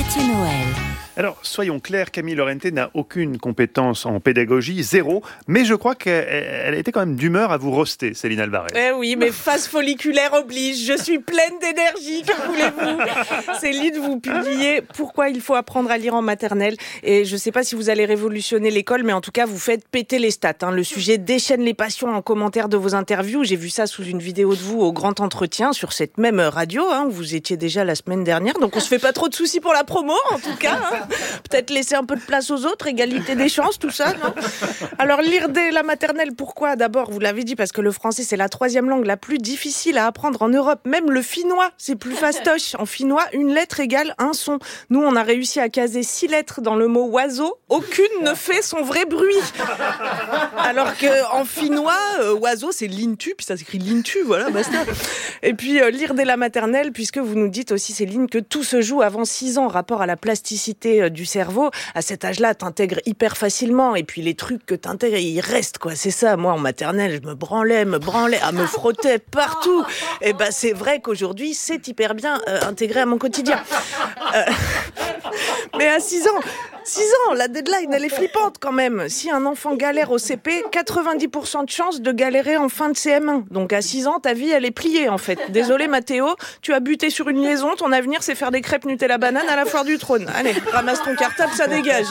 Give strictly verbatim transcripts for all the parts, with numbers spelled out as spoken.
Gauthier Noël. Alors, soyons clairs, Camille Lorente n'a aucune compétence en pédagogie, zéro, mais je crois qu'elle a été quand même d'humeur à vous roaster, Céline Alvarez. Eh oui, mais phase folliculaire oblige, je suis pleine d'énergie, que voulez-vous ? Céline, vous publiez « Pourquoi il faut apprendre à lire en maternelle ?» et je ne sais pas si vous allez révolutionner l'école, mais en tout cas, vous faites péter les stats. Hein. Le sujet déchaîne les passions en commentaire de vos interviews. J'ai vu ça sous une vidéo de vous au Grand Entretien sur cette même radio, hein, où vous étiez déjà la semaine dernière, donc on se fait pas trop de soucis pour la promo, en tout cas. Hein. Peut-être laisser un peu de place aux autres, égalité des chances, tout ça, non ? Alors, lire dès la maternelle, pourquoi ? D'abord, vous l'avez dit, parce que le français, c'est la troisième langue la plus difficile à apprendre en Europe. Même le finnois, c'est plus fastoche. En finnois, une lettre égale un son. Nous, on a réussi à caser six lettres dans le mot oiseau. Aucune ne fait son vrai bruit. Alors qu'en finnois, euh, oiseau, c'est lintu, puis ça s'écrit lintu, voilà, basta. Et puis, euh, lire dès la maternelle, puisque vous nous dites aussi, Céline, que tout se joue avant six ans, rapport à la plasticité euh, du cerveau. À cet âge-là, t'intègres hyper facilement, et puis les trucs que t'intègres, ils restent, quoi. C'est ça. Moi, en maternelle, je me branlais, me branlais, à me frottais partout. Et ben, c'est vrai qu'aujourd'hui, c'est hyper bien euh, intégré à mon quotidien. Euh... Mais à six ans, six ans, la deadline, elle est flippante quand même. Si un enfant galère au C P, quatre-vingt-dix pour cent de chance de galérer en fin de C M un. Donc à six ans, ta vie, elle est pliée en fait. Désolé Mathéo, tu as buté sur une liaison, ton avenir, c'est faire des crêpes Nutella banane à la foire du trône. Allez, ramasse ton cartable, ça dégage.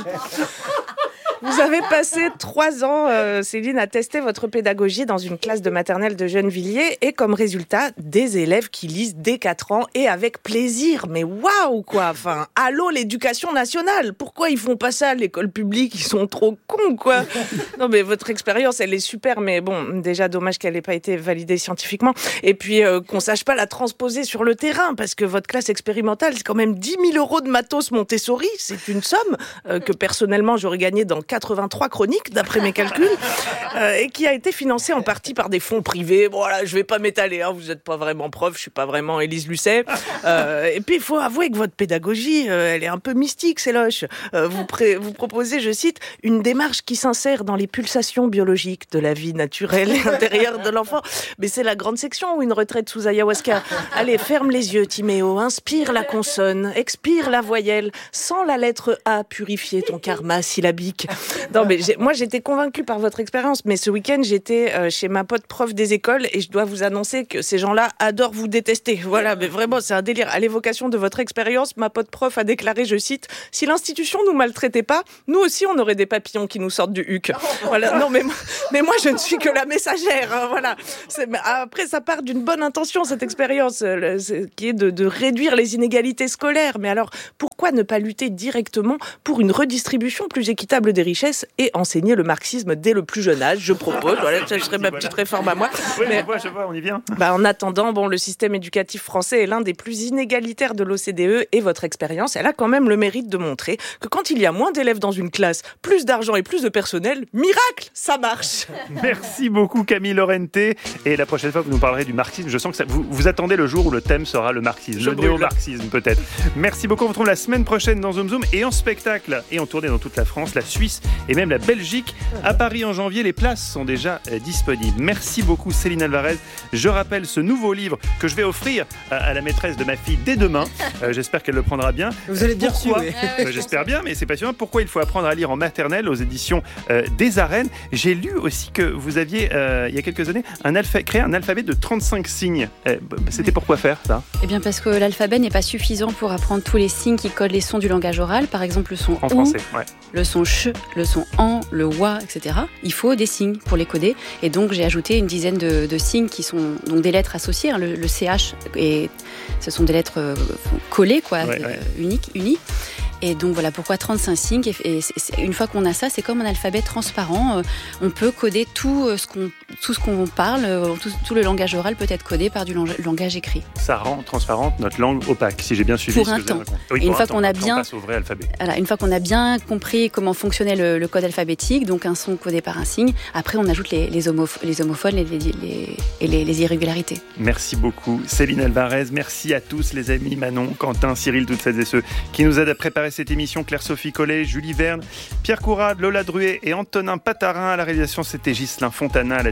Vous avez passé trois ans, euh, Céline, à tester votre pédagogie dans une classe de maternelle de Gennevilliers et comme résultat, des élèves qui lisent dès quatre ans et avec plaisir. Mais waouh, quoi. Enfin, allô l'éducation nationale. Pourquoi ils font pas ça à l'école publique ? Ils sont trop cons, quoi. Non, mais votre expérience, elle est super, mais bon, déjà dommage qu'elle n'ait pas été validée scientifiquement. Et puis, euh, qu'on sache pas la transposer sur le terrain, parce que votre classe expérimentale, c'est quand même dix mille euros de matos Montessori. C'est une somme euh, que personnellement, j'aurais gagné dans quatre-vingt-trois chroniques, d'après mes calculs, euh, et qui a été financée en partie par des fonds privés. Bon, voilà, je vais pas m'étaler, hein, vous n'êtes pas vraiment prof, je suis pas vraiment Élise Lucet. Euh, et puis, il faut avouer que votre pédagogie, euh, elle est un peu mystique, c'est loche. Euh, vous, pré- vous proposez, je cite, une démarche qui s'insère dans les pulsations biologiques de la vie naturelle et intérieure de l'enfant. Mais c'est la grande section ou une retraite sous ayahuasca ? Allez, ferme les yeux, Timéo, inspire la consonne, expire la voyelle, sans la lettre A, purifier ton karma syllabique. Non, mais j'ai, moi, j'étais convaincue par votre expérience, mais ce week-end, j'étais euh, chez ma pote prof des écoles et je dois vous annoncer que ces gens-là adorent vous détester. Voilà, mais vraiment, c'est un délire. À l'évocation de votre expérience, ma pote prof a déclaré, je cite, « Si l'institution nous maltraitait pas, nous aussi, on aurait des papillons qui nous sortent du huc. » Voilà, non, mais, mais moi, je ne suis que la messagère. Hein, voilà. C'est, après, ça part d'une bonne intention, cette expérience, euh, qui est de, de réduire les inégalités scolaires. Mais alors, pourquoi ne pas lutter directement pour une redistribution plus équitable des richesses et enseigner le marxisme dès le plus jeune âge, je propose. Voilà, ça serait ma petite réforme à moi. Oui, mais je vois, je vois, on y vient. Bah, en attendant, bon, le système éducatif français est l'un des plus inégalitaires de l'O C D E et votre expérience, elle a quand même le mérite de montrer que quand il y a moins d'élèves dans une classe, plus d'argent et plus de personnel, miracle, ça marche. Merci beaucoup Camille Lorente. Et la prochaine fois, vous nous parlerez du marxisme. Je sens que ça, vous, vous attendez le jour où le thème sera le marxisme, je le brûle. néo-marxisme peut-être. Merci beaucoup. On vous retrouve la semaine prochaine dans Zoom Zoom et en spectacle et en tournée dans toute la France, la Suisse et même la Belgique. À Paris en janvier, les places sont déjà euh, disponibles. Merci beaucoup Céline Alvarez. Je rappelle ce nouveau livre que je vais offrir à, à la maîtresse de ma fille dès demain. Euh, j'espère qu'elle le prendra bien. Vous allez bien reçu, oui. euh, J'espère bien, mais c'est passionnant. Pourquoi il faut apprendre à lire en maternelle aux éditions euh, des Arènes. J'ai lu aussi que vous aviez, euh, il y a quelques années, un alpha- créé un alphabet de trente-cinq signes. Euh, c'était pour quoi faire ça ? Eh bien parce que l'alphabet n'est pas suffisant pour apprendre tous les signes qui codent les sons du langage oral. Par exemple, le son En OU, français, ouais. le son ch, le son en, le wa, et cetera. Il faut des signes pour les coder. Et donc, j'ai ajouté une dizaine de, de signes qui sont donc des lettres associées. Hein, le, le C H, et ce sont des lettres euh, collées, quoi, Ouais, euh, ouais. uniques, unies. Et donc voilà pourquoi trente-cinq signes. Et c'est, c'est, une fois qu'on a ça, c'est comme un alphabet transparent. Euh, on peut coder tout, euh, ce qu'on, tout ce qu'on parle, euh, tout, tout le langage oral peut être codé par du lang- langage écrit. Ça rend transparente notre langue opaque, si j'ai bien suivi. Pour ce un que vous avez temps. raconté. Oui, Et une pour fois un temps. qu'on a Après, bien- on passe au vrai alphabet. Voilà, une fois qu'on a bien compris comment fonctionnait le, le code alphabétique, donc un son codé par un signe, après on ajoute les, les, homoph- les homophones les, les, les, et les, les irrégularités. Merci beaucoup Céline Alvarez. Merci à tous les amis, Manon, Quentin, Cyril, toutes celles et ceux qui nous aident à préparer cette émission. Claire-Sophie Collet, Julie Verne, Pierre Courade, Lola Druet et Antonin Patarin. À la réalisation, c'était Ghislain Fontana. À la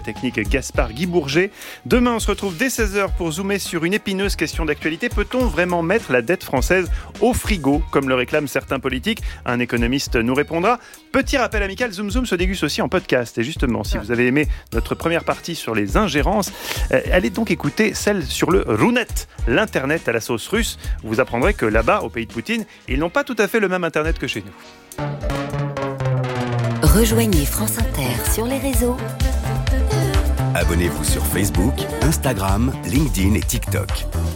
technique Gaspard Guy Bourget. Demain, on se retrouve dès seize heures pour zoomer sur une épineuse question d'actualité. Peut-on vraiment mettre la dette française au frigo, comme le réclament certains politiques? Un économiste nous répondra. Petit rappel amical, Zoom Zoom se déguste aussi en podcast. Et justement, si vous avez aimé notre première partie sur les ingérences, euh, allez donc écouter celle sur le Runet, l'Internet à la sauce russe. Vous apprendrez que là-bas, au pays de Poutine, ils n'ont pas tout à fait le même Internet que chez nous. Rejoignez France Inter sur les réseaux. Abonnez-vous sur Facebook, Instagram, LinkedIn et TikTok.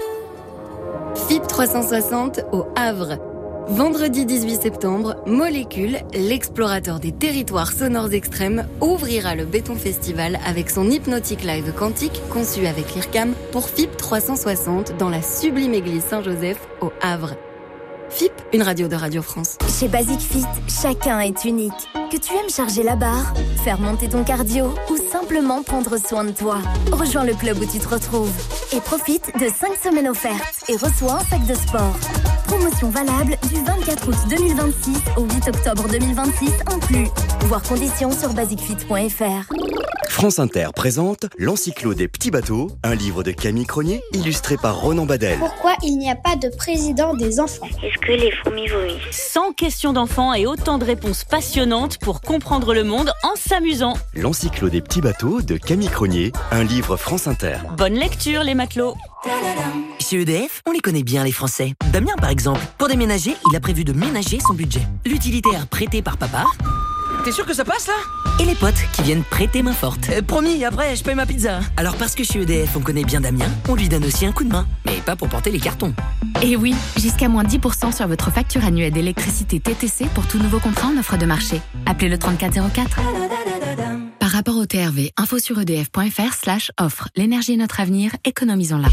F I P trois cent soixante au Havre. Vendredi dix-huit septembre, Molécule, l'explorateur des territoires sonores extrêmes, ouvrira le Béton Festival avec son hypnotique live quantique conçu avec l'I R C A M pour F I P trois cent soixante dans la sublime église Saint-Joseph au Havre. F I P, une radio de Radio France. Chez Basic Fit, chacun est unique. Que tu aimes charger la barre, faire monter ton cardio ou simplement prendre soin de toi. Rejoins le club où tu te retrouves et profite de cinq semaines offertes et reçois un sac de sport. Promotion valable du vingt-quatre août deux mille vingt-six au huit octobre deux mille vingt-six inclus. Voir conditions sur basic fit point f r. France Inter présente l'Encyclo des petits bateaux, un livre de Camille Cronier illustré par Ronan Badel. Pourquoi il n'y a pas de président des enfants? Est-ce que les fourmis vomissent? cent questions d'enfants et autant de réponses passionnantes pour comprendre le monde en s'amusant. L'Encyclo des petits bateaux de Camille Cronier, un livre France Inter. Bonne lecture les matelots. Chez E D F, on les connaît bien les Français. Damien par exemple, pour déménager, il a prévu de ménager son budget. L'utilitaire prêté par papa. T'es sûr que ça passe là? Et les potes qui viennent prêter main forte. Euh, promis, après je paye ma pizza. Alors parce que chez E D F on connaît bien Damien, on lui donne aussi un coup de main. Mais pas pour porter les cartons. Et oui, jusqu'à moins dix pour cent sur votre facture annuelle d'électricité T T C pour tout nouveau contrat en offre de marché. Appelez le trente-quatre zéro quatre. Par rapport au T R V, info sur edf.fr slash offre. L'énergie est notre avenir, économisons-la.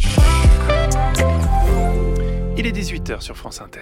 Il est dix-huit heures sur France Inter.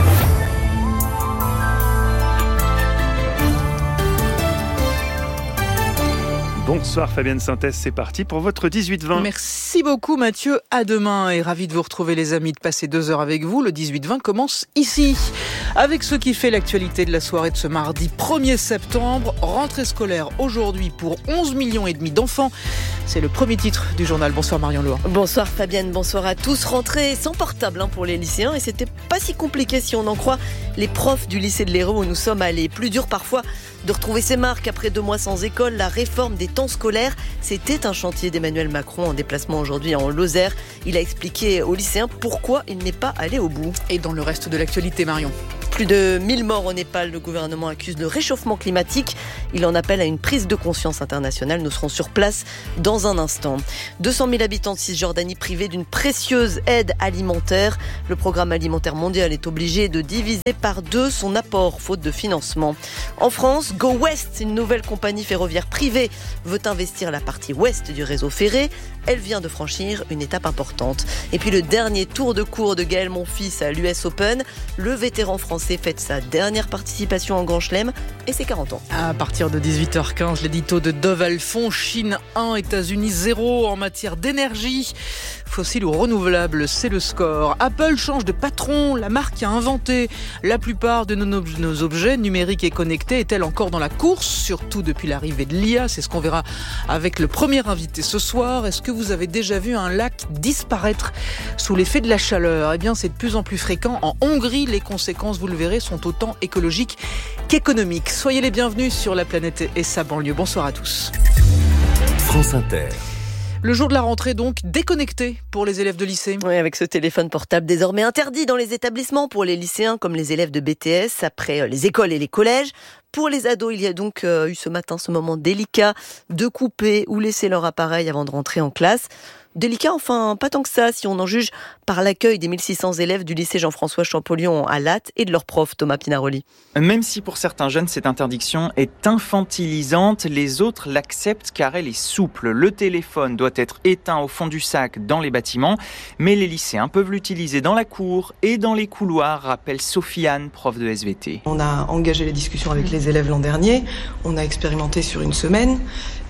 Bonsoir Fabienne Synthèse, c'est parti pour votre dix-huit vingt. Merci beaucoup Mathieu, à demain et ravi de vous retrouver les amis, de passer deux heures avec vous. Le dix-huit vingt commence ici, avec ce qui fait l'actualité de la soirée de ce mardi premier septembre. Rentrée scolaire aujourd'hui pour onze millions et demi d'enfants. C'est le premier titre du journal. Bonsoir Marion Lohan. Bonsoir Fabienne, bonsoir à tous. Rentrée sans portable hein, pour les lycéens et c'était pas si compliqué si on en croit les profs du lycée de l'Hérault où nous sommes allés. Plus dur parfois de retrouver ses marques après deux mois sans école. La réforme des temps scolaires, c'était un chantier d'Emmanuel Macron en déplacement aujourd'hui en Lozère. Il a expliqué aux lycéens pourquoi il n'est pas allé au bout. Et dans le reste de l'actualité, Marion? Plus de mille morts au Népal, le gouvernement accuse le réchauffement climatique. Il en appelle à une prise de conscience internationale. Nous serons sur place dans un instant. deux cent mille habitants de Cisjordanie privés d'une précieuse aide alimentaire. Le programme alimentaire mondial est obligé de diviser par deux son apport, faute de financement. En France, Go West, une nouvelle compagnie ferroviaire privée, veut investir la partie ouest du réseau ferré. Elle vient de franchir une étape importante. Et puis le dernier tour de cours de Gaël Monfils à l'U S Open. Le vétéran français fête sa dernière participation en Grand Chelem et ses quarante ans. À partir de dix-huit heures quinze, l'édito de Dove Alphon, Chine un, États-Unis zéro en matière d'énergie. Fossile ou renouvelable, c'est le score. Apple change de patron. La marque qui a inventé la plupart de nos, nos objets numériques et connectés est-elle encore dans la course, surtout depuis l'arrivée de l'I A? C'est ce qu'on verra avec le premier invité ce soir. Est-ce que vous avez déjà vu un lac disparaître sous l'effet de la chaleur? Eh bien, c'est de plus en plus fréquent. En Hongrie, les conséquences, vous le verrez, sont autant écologiques qu'économiques. Soyez les bienvenus sur la planète et sa banlieue. Bonsoir à tous. France Inter. Le jour de la rentrée donc, déconnecté pour les élèves de lycée. Oui, avec ce téléphone portable désormais interdit dans les établissements pour les lycéens comme les élèves de B T S, après les écoles et les collèges. Pour les ados, il y a donc euh, eu ce matin ce moment délicat de couper ou laisser leur appareil avant de rentrer en classe. Délicat, enfin, pas tant que ça, si on en juge par l'accueil des mille six cents élèves du lycée Jean-François Champollion à Latte et de leurs profs, Thomas Pinaroli. Même si pour certains jeunes, cette interdiction est infantilisante, les autres l'acceptent car elle est souple. Le téléphone doit être éteint au fond du sac dans les bâtiments, mais les lycéens peuvent l'utiliser dans la cour et dans les couloirs, rappelle Sofiane, prof de S V T. On a engagé les discussions avec les élèves l'an dernier, on a expérimenté sur une semaine.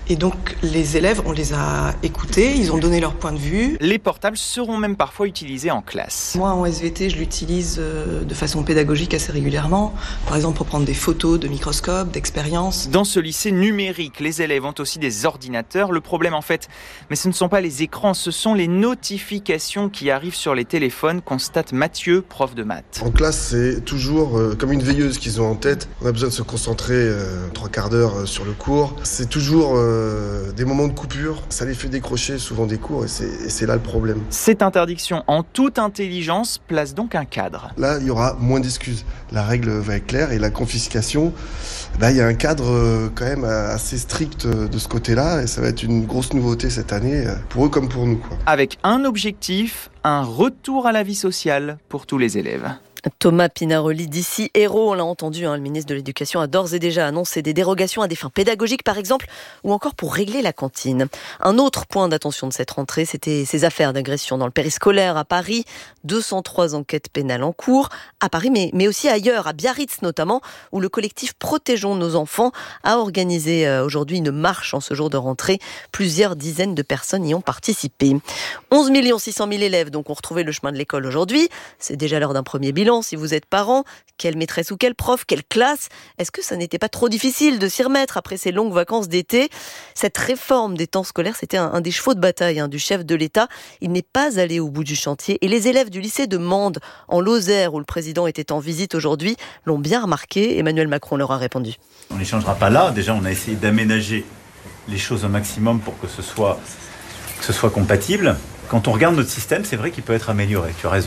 Et donc les élèves, on les a écoutés, ils ont donné leur point de vue. Les portables seront même parfois utilisés en classe. Moi en S V T, je l'utilise de façon pédagogique assez régulièrement, par exemple pour prendre des photos de microscopes, d'expériences. Dans ce lycée numérique, les élèves ont aussi des ordinateurs. Le problème en fait, mais ce ne sont pas les écrans, ce sont les notifications qui arrivent sur les téléphones, constate Mathieu, prof de maths. En classe, c'est toujours euh, comme une veilleuse qu'ils ont en tête. On a besoin de se concentrer euh, trois quarts d'heure euh, sur le cours. C'est toujours euh, des moments de coupure. Ça les fait décrocher souvent des cours et c'est, et c'est là le problème. Cette interdiction en toute intelligence place donc un cadre. Là, il y aura moins d'excuses. La règle va être claire et la confiscation, bah, il y a un cadre euh, quand même assez strict euh, de ce côté-là et ça va être une grosse nouveauté cette année, euh, pour eux comme pour nous, quoi. Avec un objectif, un retour à la vie sociale pour tous les élèves. Thomas Pinarelli d'ici Hérault, on l'a entendu, hein, le ministre de l'Éducation a d'ores et déjà annoncé des dérogations à des fins pédagogiques par exemple, ou encore pour régler la cantine. Un autre point d'attention de cette rentrée, c'était ces affaires d'agression dans le périscolaire à Paris. deux cent trois enquêtes pénales en cours à Paris, mais, mais aussi ailleurs, à Biarritz notamment, où le collectif Protégeons nos enfants a organisé euh, aujourd'hui une marche en ce jour de rentrée. Plusieurs dizaines de personnes y ont participé. onze millions six cent mille élèves donc ont retrouvé le chemin de l'école aujourd'hui. C'est déjà l'heure d'un premier bilan. Si vous êtes parent, quelle maîtresse ou quel prof, quelle classe, est-ce que ça n'était pas trop difficile de s'y remettre après ces longues vacances d'été ? Cette réforme des temps scolaires, c'était un, un des chevaux de bataille hein, du chef de l'État. Il n'est pas allé au bout du chantier et les élèves du lycée de Mende, en Lozère, où le président était en visite aujourd'hui, l'ont bien remarqué. Emmanuel Macron leur a répondu. On ne les changera pas là. Déjà, on a essayé d'aménager les choses au maximum pour que ce soit, que ce soit compatible. Quand on regarde notre système, c'est vrai qu'il peut être amélioré. Tu as raison.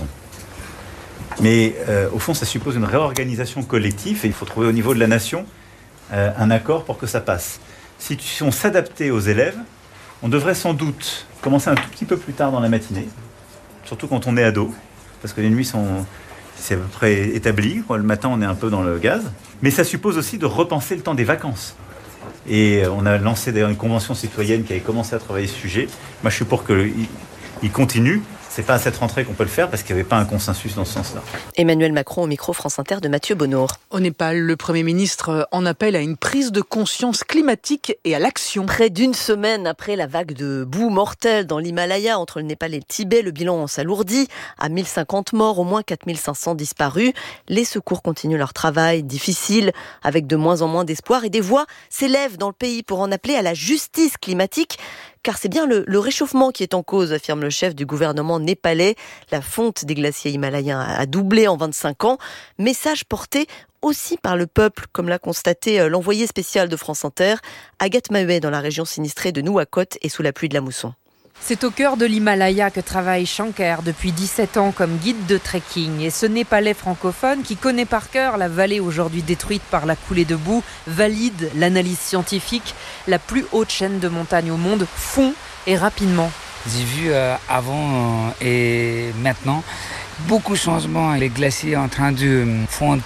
Mais euh, au fond, ça suppose une réorganisation collective et il faut trouver au niveau de la nation euh, un accord pour que ça passe. Si, si on s'adaptait aux élèves, on devrait sans doute commencer un tout petit peu plus tard dans la matinée, surtout quand on est ado, parce que les nuits sont c'est à peu près établi. Le matin, on est un peu dans le gaz. Mais ça suppose aussi de repenser le temps des vacances. Et on a lancé d'ailleurs une convention citoyenne qui avait commencé à travailler ce sujet. Moi, je suis pour qu'il continue. C'est pas à cette rentrée qu'on peut le faire parce qu'il n'y avait pas un consensus dans ce sens-là. Emmanuel Macron au micro France Inter de Mathieu Bonnour. Au Népal, le Premier ministre en appelle à une prise de conscience climatique et à l'action. Près d'une semaine après la vague de boue mortelle dans l'Himalaya entre le Népal et le Tibet, le bilan s'alourdit à mille cinquante morts, au moins quatre mille cinq cents disparus. Les secours continuent leur travail difficile avec de moins en moins d'espoir et des voix s'élèvent dans le pays pour en appeler à la justice climatique. Car c'est bien le, le réchauffement qui est en cause, affirme le chef du gouvernement népalais. La fonte des glaciers himalayens a doublé en vingt-cinq ans. Message porté aussi par le peuple, comme l'a constaté l'envoyé spécial de France Inter, Agathe Maheuet, dans la région sinistrée de Nouakchott et sous la pluie de la mousson. C'est au cœur de l'Himalaya que travaille Shankar depuis dix-sept ans comme guide de trekking. Et ce Népalais francophone, qui connaît par cœur la vallée aujourd'hui détruite par la coulée de boue, valide l'analyse scientifique. La plus haute chaîne de montagnes au monde fond et rapidement. J'ai vu euh, avant euh, et maintenant beaucoup de changements. Les glaciers en train de fondre